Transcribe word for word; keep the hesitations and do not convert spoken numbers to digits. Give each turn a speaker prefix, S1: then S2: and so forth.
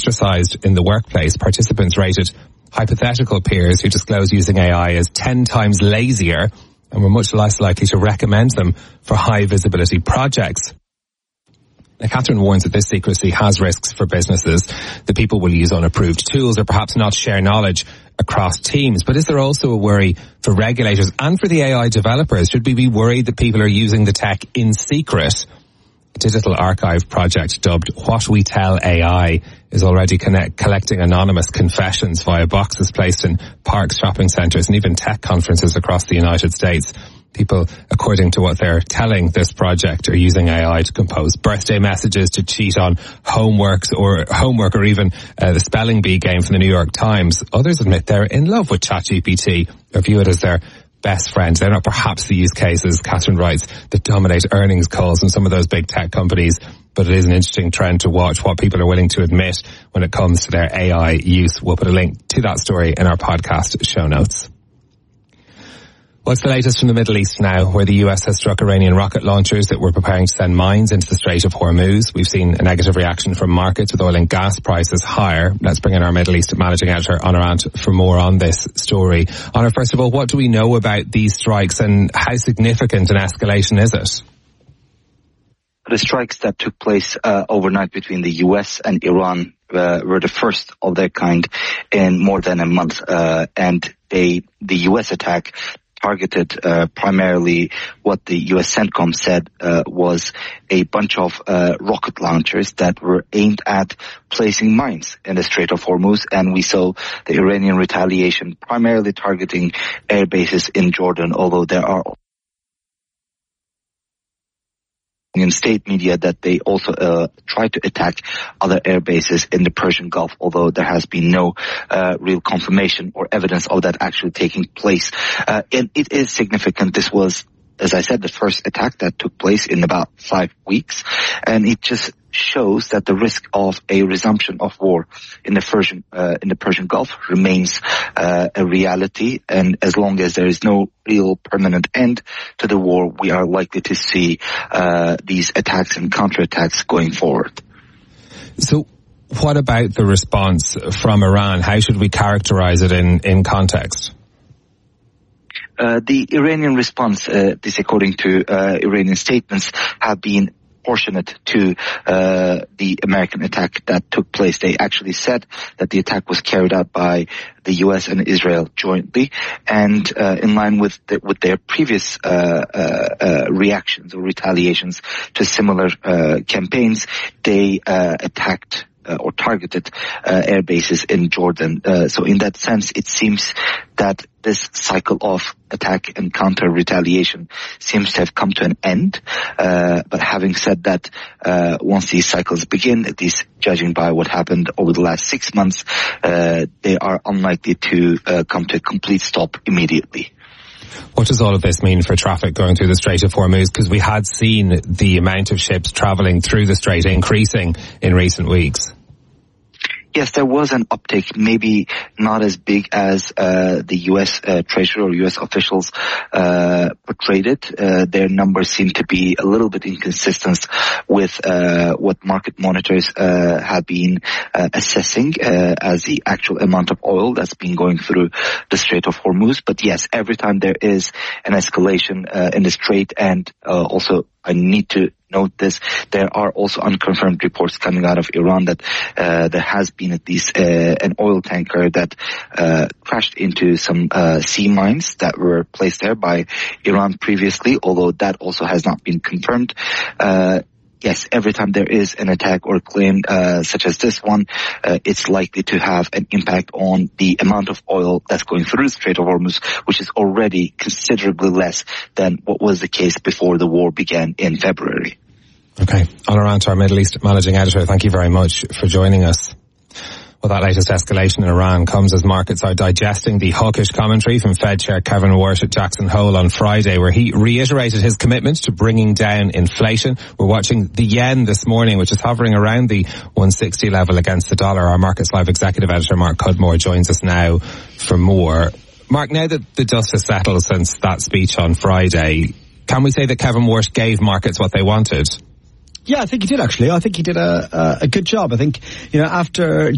S1: ostracized in the workplace. Participants rated hypothetical peers who disclose using A I as ten times lazier and were much less likely to recommend them for high visibility projects. Now, Catherine warns that this secrecy has risks for businesses. The people will use unapproved tools or perhaps not share knowledge across teams. But is there also a worry for regulators and for the A I developers? Should we be worried that people are using the tech in secret? A digital archive project dubbed What We Tell A I is already connect, collecting anonymous confessions via boxes placed in parks, shopping centres and even tech conferences across the United States. People, according to what they're telling this project, are using A I to compose birthday messages, to cheat on homeworks or homework, or even uh, the spelling bee game from the New York Times. Others admit they're in love with ChatGPT or view it as their best friend. They're not perhaps the use cases, Catherine writes, that dominate earnings calls in some of those big tech companies, but it is an interesting trend to watch what people are willing to admit when it comes to their A I use. We'll put a link to that story in our podcast show notes. What's the latest from the Middle East now, where the U S has struck Iranian rocket launchers that were preparing to send mines into the Strait of Hormuz? We've seen a negative reaction from markets with oil and gas prices higher. Let's bring in our Middle East managing editor, Honor Ant, for more on this story. Honor, first of all, what do we know about these strikes and how significant an escalation is it?
S2: The strikes that took place uh, overnight between the U S and Iran uh, were the first of their kind in more than a month. Uh, and they, the U S attack targeted uh, primarily what the U S CENTCOM said uh, was a bunch of uh, rocket launchers that were aimed at placing mines in the Strait of Hormuz, and we saw the Iranian retaliation primarily targeting air bases in Jordan, although there are in state media that they also uh, try to attack other air bases in the Persian Gulf, although there has been no uh, real confirmation or evidence of that actually taking place. Uh, and it is significant. This was, as I said, the first attack that took place in about five weeks, and it just shows that the risk of a resumption of war in the Persian uh, in the Persian Gulf remains uh, a reality, and as long as there is no real permanent end to the war, we are likely to see uh, these attacks and counterattacks going forward.
S1: So what about the response from Iran? How should we characterize it in, in context?
S2: Uh, the Iranian response, uh, this according to uh, Iranian statements, have been proportionate to uh, the American attack that took place. They actually said that the attack was carried out by the U S and Israel jointly, and uh, in line with the, with their previous uh, uh, uh, reactions or retaliations to similar uh, campaigns, they uh, attacked Uh, or targeted uh, air bases in Jordan. Uh, so in that sense, it seems that this cycle of attack and counter retaliation seems to have come to an end. Uh, but having said that, uh, once these cycles begin, at least judging by what happened over the last six months, uh, they are unlikely to uh, come to a complete stop immediately.
S1: What does all of this mean for traffic going through the Strait of Hormuz? Because we had seen the amount of ships travelling through the strait increasing in recent weeks.
S2: Yes, there was an uptick, maybe not as big as uh, the U S uh, Treasury or U S officials uh, portrayed it. Uh, their numbers seem to be a little bit inconsistent with uh, what market monitors uh, have been uh, assessing uh, as the actual amount of oil that's been going through the Strait of Hormuz. But yes, every time there is an escalation uh, in the strait, and uh, also I need to note this, there are also unconfirmed reports coming out of Iran that uh, there has been at least uh, an oil tanker that uh, crashed into some uh, sea mines that were placed there by Iran previously, although that also has not been confirmed. Uh, Yes, every time there is an attack or claim uh, such as this one, uh, it's likely to have an impact on the amount of oil that's going through the Strait of Hormuz, which is already considerably less than what was the case before the war began in February.
S1: Okay. Honor Ant, our Middle East managing editor, thank you very much for joining us. Well, that latest escalation in Iran comes as markets are digesting the hawkish commentary from Fed Chair Kevin Warsh at Jackson Hole on Friday, where he reiterated his commitment to bringing down inflation. We're watching the yen this morning, which is hovering around the one sixty level against the dollar. Our Markets Live executive editor, Mark Cudmore, joins us now for more. Mark, now that the dust has settled since that speech on Friday, can we say that Kevin Warsh gave markets what they wanted?
S3: Yeah, I think he did, actually. I think he did a, a, a good job. I think, you know, after